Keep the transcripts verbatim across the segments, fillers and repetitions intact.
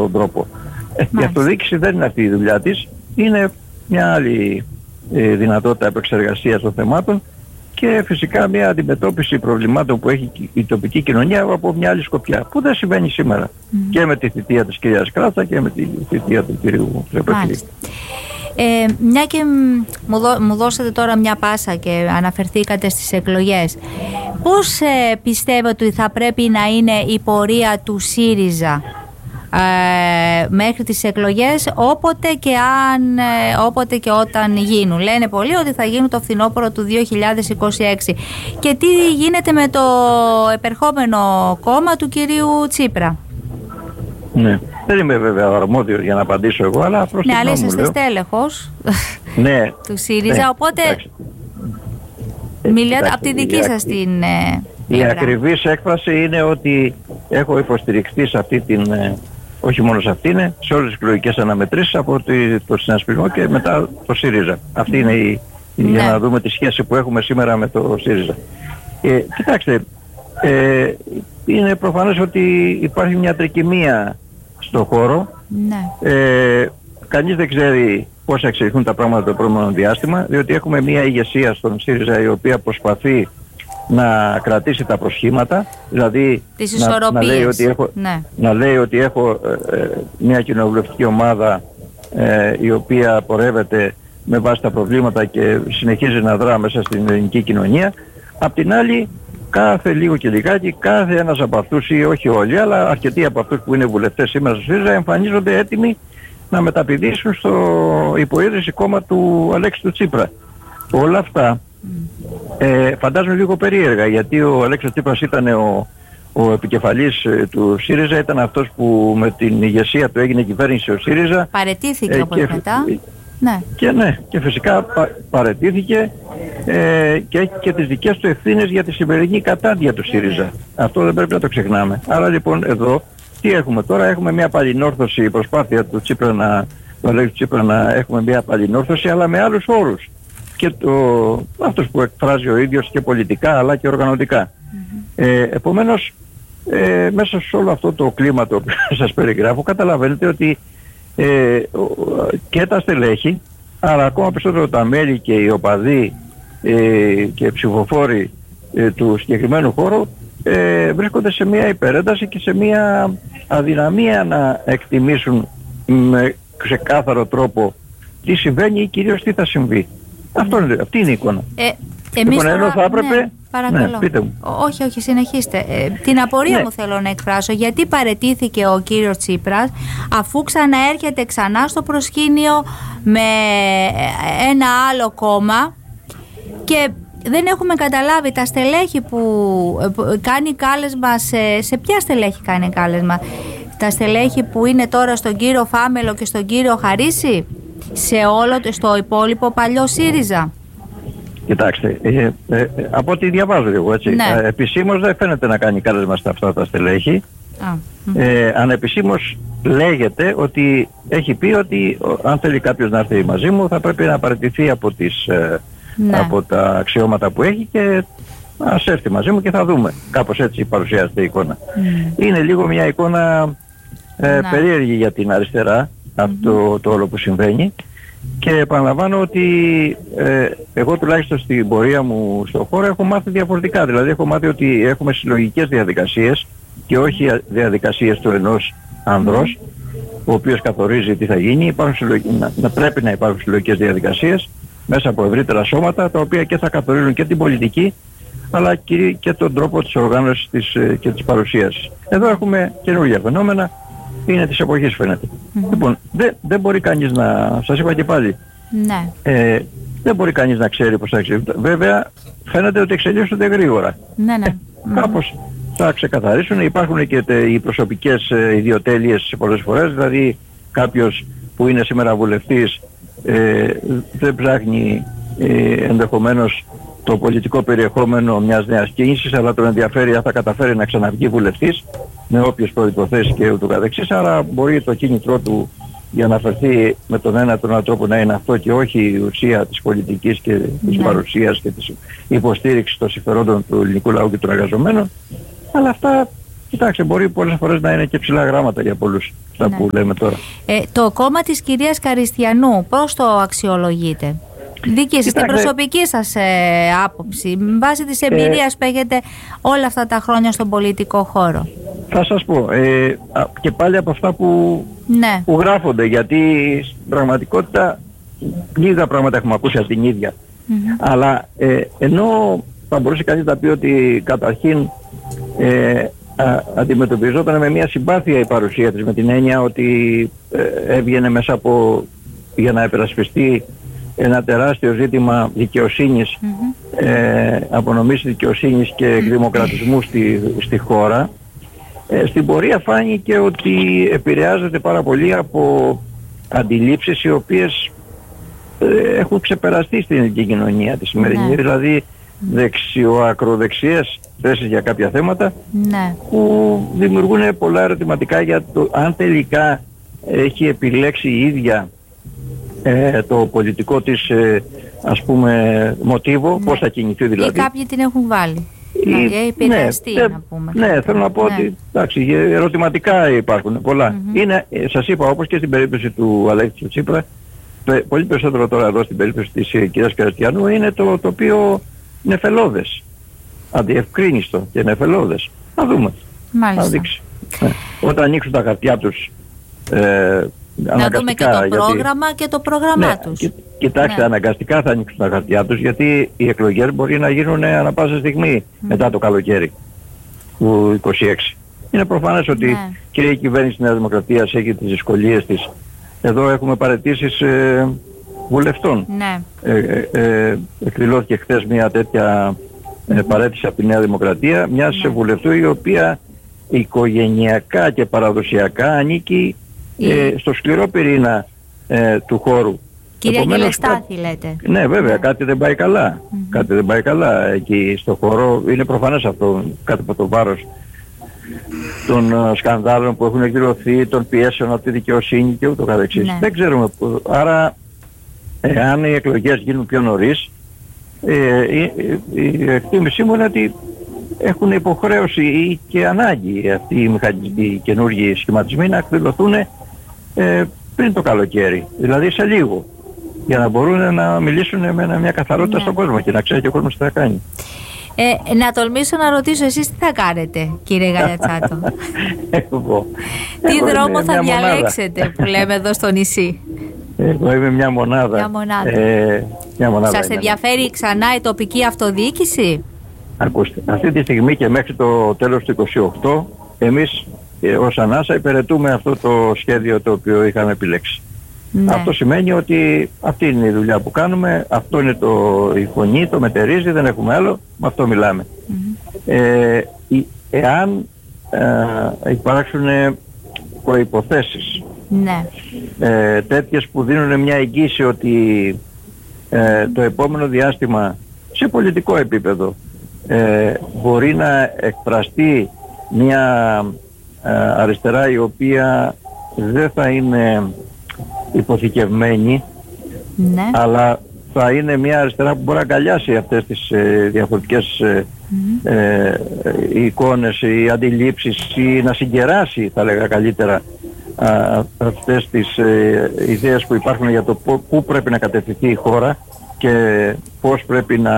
τον τρόπο. Ε, η αυτοδιοίκηση δεν είναι αυτή η δουλειά της, είναι μια άλλη ε, δυνατότητα επεξεργασίας των θεμάτων και φυσικά μια αντιμετώπιση προβλημάτων που έχει η τοπική κοινωνία από μια άλλη σκοπιά, που δεν συμβαίνει σήμερα. Mm. Και με τη θητεία της κυρίας Κράτσα και με τη θητεία του κυρίου Τρεπεφίλη. Ε, μια και μου, δώ, μου δώσατε τώρα μια πάσα και αναφερθήκατε στις εκλογές, πώς ε, πιστεύετε ότι θα πρέπει να είναι η πορεία του ΣΥΡΙΖΑ ε, μέχρι τις εκλογές, όποτε και, αν, ε, όποτε και όταν γίνουν? Λένε πολλοί ότι θα γίνουν το φθινόπωρο του δύο χιλιάδες είκοσι έξι. Και τι γίνεται με το επερχόμενο κόμμα του κυρίου Τσίπρα? Ναι. Δεν είμαι βέβαια αρμόδιος για να απαντήσω εγώ, αλλά προς ναι, την αλλά γνώμη μου είσαστε λέω. στέλεχος ναι, του ΣΥΡΙΖΑ, ναι, οπότε ε, μιλάτε από τη δική σας την ε, η ακριβής έκφραση είναι ότι έχω υποστηριχθεί σε αυτή την, ε, όχι μόνο σε αυτήν, σε όλες τις εκλογικές αναμετρήσεις από το συνασπισμό και μετά το ΣΥΡΙΖΑ. Αυτή είναι η, ναι. για να δούμε τη σχέση που έχουμε σήμερα με το ΣΥΡΙΖΑ. Ε, κοιτάξτε, ε, είναι προφανές ότι υπάρχει μια τρικυμία στο χώρο. Ναι. Ε, κανείς δεν ξέρει πώς θα εξελιχθούν τα πράγματα το επόμενο διάστημα, διότι έχουμε μια ηγεσία στον ΣΥΡΙΖΑ η οποία προσπαθεί να κρατήσει τα προσχήματα, δηλαδή να, να, λέει ότι έχω, ναι. να λέει ότι έχω ε, μια κοινοβουλευτική ομάδα ε, η οποία πορεύεται με βάση τα προβλήματα και συνεχίζει να δρά μέσα στην ελληνική κοινωνία. Απ' την άλλη, κάθε λίγο και λιγάκι, κάθε ένας από αυτούς, ή όχι όλοι, αλλά αρκετοί από αυτούς που είναι βουλευτές σήμερα στο ΣΥΡΙΖΑ εμφανίζονται έτοιμοι να μεταπηδήσουν στο υποίδρυση κόμμα του Αλέξη του Τσίπρα. Όλα αυτά ε, φαντάζομαι λίγο περίεργα, γιατί ο Αλέξης Τσίπρας ήταν ο, ο επικεφαλής ε, του ΣΥΡΙΖΑ, ήταν αυτός που με την ηγεσία του έγινε κυβέρνηση ο ΣΥΡΙΖΑ. Παραιτήθηκε ε, από και, μετά. Ναι. Και ναι, και φυσικά πα, παραιτήθηκε ε, και έχει και τις δικές του ευθύνες για τη σημερινή κατάντια του ΣΥΡΙΖΑ. Αυτό δεν πρέπει να το ξεχνάμε. Άρα λοιπόν εδώ τι έχουμε τώρα? Έχουμε μια παλινόρθωση, προσπάθεια του Τσίπρα να, του Αλέξη Τσίπρα να έχουμε μια παλινόρθωση, αλλά με άλλους όρους. Και το, αυτός που εκφράζει ο ίδιος και πολιτικά αλλά και οργανωτικά. Mm-hmm. Ε, επομένως, ε, μέσα σε όλο αυτό το κλίμα το οποίο σας περιγράφω, καταλαβαίνετε ότι ε, και τα στελέχη, αλλά ακόμα περισσότερο τα μέλη και οι οπαδοί ε, και οι ψηφοφόροι ε, του συγκεκριμένου χώρου ε, βρίσκονται σε μια υπερένταση και σε μια αδυναμία να εκτιμήσουν με ξεκάθαρο τρόπο τι συμβαίνει ή κυρίως τι θα συμβεί. Αυτό είναι, αυτή είναι η εικόνα. Ε, εμείς λοιπόν, εδώ θα έπρεπε... Ναι, παρακαλώ. Ναι, πείτε μου. Όχι, όχι, συνεχίστε. Ε, την απορία ναι. μου θέλω να εκφράσω. Γιατί παραιτήθηκε ο κύριος Τσίπρας αφού ξαναέρχεται ξανά στο προσκήνιο με ένα άλλο κόμμα και δεν έχουμε καταλάβει τα στελέχη που κάνει κάλεσμα, σε, σε ποια στελέχη κάνει κάλεσμα? Τα στελέχη που είναι τώρα στον κύριο Φάμελο και στον κύριο Χαρίση, σε όλο στο υπόλοιπο παλιό ΣΥΡΙΖΑ? Κοιτάξτε, ε, ε, ε, από ό,τι διαβάζω εγώ έτσι, ναι. ε, επισήμως δεν φαίνεται να κάνει κάλεσμα στα αυτά τα στελέχη. Α, ε, ανεπισήμως λέγεται ότι έχει πει ότι ο, αν θέλει κάποιος να έρθει μαζί μου θα πρέπει να παραιτηθεί από, τις, ε, ναι. από τα αξιώματα που έχει και ας έρθει μαζί μου και θα δούμε. Κάπως έτσι παρουσιάζεται η εικόνα. Mm. Είναι λίγο μια εικόνα ε, ναι. περίεργη για την αριστερά. Αυτό το όλο που συμβαίνει, και επαναλαμβάνω ότι ε, εγώ τουλάχιστον στην πορεία μου στον χώρο έχω μάθει διαφορετικά. Δηλαδή έχω μάθει ότι έχουμε συλλογικές διαδικασίες και όχι διαδικασίες του ενός ανδρός ο οποίος καθορίζει τι θα γίνει. Υπάρχουν συλλογικές, να, να πρέπει να υπάρχουν συλλογικές διαδικασίες μέσα από ευρύτερα σώματα τα οποία και θα καθορίζουν και την πολιτική αλλά και, και τον τρόπο της οργάνωσης της, και της παρουσίασης. Εδώ έχουμε καινούργια φαινόμενα. Είναι της εποχής φαίνεται. Mm-hmm. Λοιπόν, δεν, δεν μπορεί κανείς να... Σας είπα και πάλι. Ναι. Ε, δεν μπορεί κανείς να ξέρει πώς θα εξελίξουν. Βέβαια, φαίνεται ότι εξελίσσονται γρήγορα. Ναι, ναι. Ε, κάπως θα ξεκαθαρίσουν. Υπάρχουν και τε, οι προσωπικές ε, ιδιοτέλειες πολλές φορές. Δηλαδή, κάποιος που είναι σήμερα βουλευτής ε, δεν ψάχνει ε, ενδεχομένως το πολιτικό περιεχόμενο μιας νέας κίνησης, αλλά τον ενδιαφέρει αν θα καταφέρει να ξαναβγεί βουλευτής με όποιες προϋποθέσεις και ούτω καθεξής. Άρα μπορεί το κίνητρό του για να φερθεί με τον ένα τον άλλο τρόπο να είναι αυτό και όχι η ουσία της πολιτικής και της ναι. παρουσίας και της υποστήριξης των συμφερόντων του ελληνικού λαού και των εργαζομένων. Αλλά αυτά Κοιτάξτε, μπορεί πολλές φορές να είναι και ψηλά γράμματα για πολλούς, αυτά ναι. που λέμε τώρα. Ε, το κόμμα της κυρίας Καριστιανού, πώς το αξιολογείτε? Δική σας, την προσωπική σας ε, άποψη, με βάση της εμπειρίας ε, που έχετε όλα αυτά τα χρόνια στον πολιτικό χώρο. Θα σας πω, ε, και πάλι από αυτά που, ναι. που γράφονται, γιατί στην πραγματικότητα λίγα πράγματα έχουμε ακούσει από την ίδια. Mm-hmm. Αλλά ε, ενώ θα μπορούσε κανείς να πει ότι καταρχήν ε, α, αντιμετωπιζόταν με μια συμπάθεια η παρουσία της, με την έννοια ότι ε, έβγαινε μέσα από, για να επερασπιστεί ένα τεράστιο ζήτημα δικαιοσύνης, mm-hmm. ε, απονομής δικαιοσύνης και εκδημοκρατισμού στη, στη χώρα. Ε, στην πορεία φάνηκε ότι επηρεάζεται πάρα πολύ από αντιλήψεις οι οποίες ε, έχουν ξεπεραστεί στην ελληνική κοινωνία τη σημερινή, ναι. δηλαδή δεξιο-ακροδεξιές θέσεις για κάποια θέματα, ναι. που δημιουργούν πολλά ερωτηματικά για το αν τελικά έχει επιλέξει η ίδια ε, το πολιτικό της ε, ας πούμε μοτίβο, ναι. πώς θα κινηθεί δηλαδή. Ή κάποιοι την έχουν βάλει. Δηλαδή επηρεαστεί, ναι, να πούμε. Ναι, θέλω να πω ναι. ότι εντάξει, ερωτηματικά υπάρχουν πολλά. Mm-hmm. Είναι, σας είπα, όπως και στην περίπτωση του Αλέξη Τσίπρα, πολύ περισσότερο τώρα εδώ στην περίπτωση της κυρίας Καριστιανού, είναι το τοπίο νεφελώδες. Αντιευκρίνιστο και νεφελώδες. Να δούμε. Μάλιστα. Να δείξει. Ναι. Όταν ανοίξουν τα χαρτιά τους ε, να δούμε και το γιατί... πρόγραμμα και το πρόγραμμά ναι, τους. Κοι, κοιτάξτε, ναι. αναγκαστικά θα ανοίξουν τα χαρτιά τους, γιατί οι εκλογές μπορεί να γίνουν ανά πάσα στιγμή mm. μετά το καλοκαίρι του είκοσι έξι. Είναι προφανές ότι ναι. και η κυβέρνηση της Νέας Δημοκρατίας έχει τις δυσκολίες της. Εδώ έχουμε παραιτήσεις ε, βουλευτών. Ναι. Ε, ε, ε, εκδηλώθηκε χθες μια τέτοια ε, παραίτηση από τη Νέα Δημοκρατία, μιας ναι. βουλευτού η οποία οικογενειακά και παραδοσιακά ανήκει Ε, στο σκληρό πυρήνα ε, του χώρου. Κυρία Γελεστάθη λέτε. Ναι, βέβαια, ναι. κάτι δεν πάει καλά. Mm-hmm. Κάτι δεν πάει καλά εκεί στο χώρο. Είναι προφανές αυτό, κάτω από το βάρος των uh, σκανδάλων που έχουν εκδηλωθεί, των πιέσεων από τη δικαιοσύνη και ούτω καθεξής. Ναι. Δεν ξέρουμε που. Άρα, εάν οι εκλογές γίνουν πιο νωρίς, ε, η, η, η εκτίμησή μου είναι ότι έχουν υποχρέωση ή και ανάγκη αυτοί οι μηχανισμοί, οι καινούργιοι σχηματισμοί να εκδηλωθούν ε, πριν το καλοκαίρι, δηλαδή σε λίγο, για να μπορούν να μιλήσουν με μια καθαρότητα ναι. στον κόσμο και να ξέρει και ο κόσμος τι θα κάνει. Ε, να τολμήσω να ρωτήσω, εσείς τι θα κάνετε, κύριε Γαλατσάτο? Εγώ. Τι Εγώ δρόμο θα διαλέξετε, που λέμε εδώ στο νησί? Εγώ είμαι μια μονάδα. Μια μονάδα. Ε, μια μονάδα Σας ενδιαφέρει ξανά η τοπική αυτοδιοίκηση? Ακούστε, αυτή τη στιγμή και μέχρι το τέλος του είκοσι οκτώ εμείς ε, ως Ανάσα υπηρετούμε αυτό το σχέδιο το οποίο είχαμε επιλέξει. Ναι. Αυτό σημαίνει ότι αυτή είναι η δουλειά που κάνουμε, αυτό είναι το, η φωνή, το μετερίζει, δεν έχουμε άλλο, με αυτό μιλάμε. Mm-hmm. Ε, εάν ε, υπάρξουν προϋποθέσεις ναι. ε, τέτοιες που δίνουν μια εγγύηση ότι ε, το επόμενο διάστημα σε πολιτικό επίπεδο Ε, μπορεί να εκφραστεί μια ε, αριστερά η οποία δεν θα είναι υποθηκευμένη, ναι. αλλά θα είναι μια αριστερά που μπορεί να αγκαλιάσει αυτές τις ε, διαφορετικές ε, mm-hmm. ε, εικόνες ή αντιλήψεις ή να συγκεράσει, θα λέγα καλύτερα, α, αυτές τις ε, ιδέες που υπάρχουν για το πού πρέπει να κατευθυνθεί η χώρα και πώς πρέπει να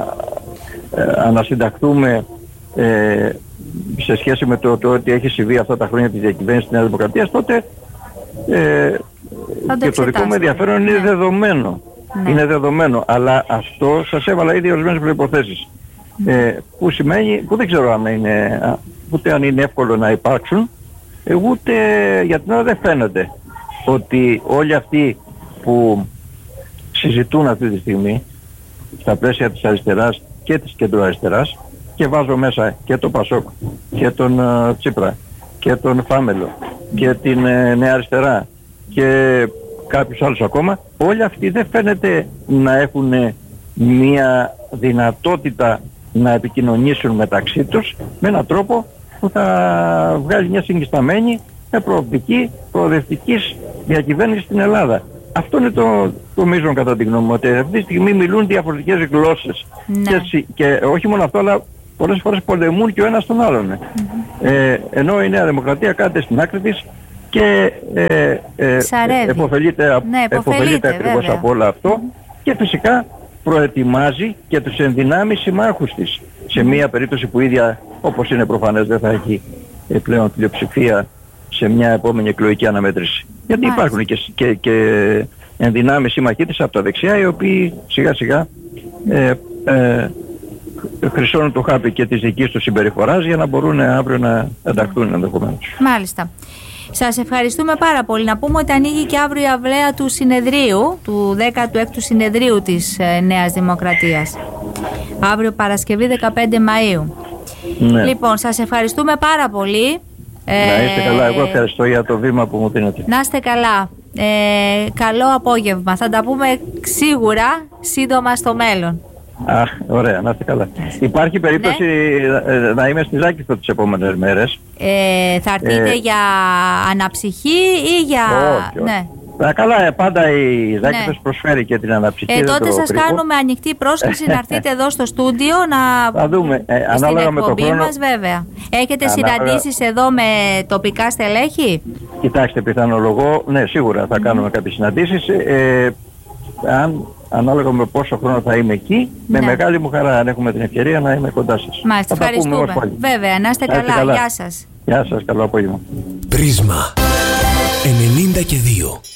Ε, ανασυνταχθούμε ε, σε σχέση με το, το ότι έχει συμβεί αυτά τα χρόνια της διακυβέρνησης της Νέας Δημοκρατίας, τότε ε, το και το δικό μου ενδιαφέρον είναι ναι. δεδομένο. Ναι. Είναι δεδομένο. Αλλά αυτό σας έβαλα ήδη ορισμένες προϋποθέσεις. Ναι. Ε, που σημαίνει, που δεν ξέρω αν είναι, ούτε αν είναι εύκολο να υπάρξουν, ε, ούτε για την ώρα δεν φαίνεται ότι όλοι αυτοί που συζητούν αυτή τη στιγμή στα πλαίσια της αριστεράς και της κεντροαριστεράς, και βάζω μέσα και τον Πασόκ και τον uh, Τσίπρα και τον Φάμελο και την uh, Νέα Αριστερά και κάποιους άλλους ακόμα, όλοι αυτοί δεν φαίνεται να έχουν μια δυνατότητα να επικοινωνήσουν μεταξύ τους με έναν τρόπο που θα βγάλει μια συγκισταμένη με προοπτική προοδευτικής διακυβέρνησης στην Ελλάδα. Αυτό είναι το, το μείζον κατά τη γνώμη μου, ότι αυτή τη στιγμή μιλούν διαφορετικές γλώσσες. Ναι. Και, και όχι μόνο αυτό, αλλά πολλές φορές πολεμούν και ο ένας τον άλλον. Mm-hmm. Ε, ενώ η Νέα Δημοκρατία κάθεται στην άκρη της και ε, ε, επωφελείται, ναι, επωφελείται ακριβώς από όλο αυτό mm-hmm. και φυσικά προετοιμάζει και τους ενδυνάμει συμμάχους της. Σε μια περίπτωση που ίδια, όπως είναι προφανές, δεν θα έχει πλέον πλειοψηφία σε μια επόμενη εκλογική αναμέτρηση. Γιατί Μάλιστα. υπάρχουν και, και, και ενδυνάμει σύμμαχοί της από τα δεξιά, οι οποίοι σιγά σιγά ε, ε, χρυσώνουν το χάπι και της δικής τους συμπεριφοράς για να μπορούν αύριο να ενταχθούν ενδεχομένως. Μάλιστα. Σας ευχαριστούμε πάρα πολύ. Να πούμε ότι ανοίγει και αύριο η αυλαία του συνεδρίου, του δέκατου έκτου συνεδρίου της ε, Νέας Δημοκρατίας. Αύριο Παρασκευή δεκαπέντε Μαΐου. Ναι. Λοιπόν, σας ευχαριστούμε πάρα πολύ. Να είστε καλά. Εγώ ευχαριστώ για το βήμα που μου δίνετε. Να είστε καλά. Ε, καλό απόγευμα. Θα τα πούμε σίγουρα σύντομα στο μέλλον. Αχ, ωραία, να είστε καλά. Υπάρχει περίπτωση ναι. να είμαι στη Ζάκηθο τις επόμενες μέρες. Ε, θα έρθετε ε, για αναψυχή ή για... Όχι, όχι. Ναι. Α, καλά, πάντα η Ζάκηθος ναι. προσφέρει και την αναψυχή. Ε, τότε σας κρύβω. Κάνουμε ανοιχτή πρόσκληση να έρθετε εδώ στο στούντιο να... Θα δούμε, ε, ανάλογα με το χρόνο... μας βέβαια. Έχετε ανάλογα... συναντήσεις εδώ με τοπικά στελέχη? Κοιτάξτε, πιθανολογώ, ναι, σίγουρα θα mm. κάνουμε κάποιες συναντήσεις. Ε, αν... Ανάλογα με πόσο χρόνο θα είμαι εκεί, ναι. με μεγάλη μου χαρά αν έχουμε την ευκαιρία να είμαι κοντά σας. Μάλιστα, ευχαριστούμε. Βέβαια, να είστε καλά. καλά. Γεια σας. Γεια σας, καλό απόγευμα. Πρίσμα ενενήντα και δύο.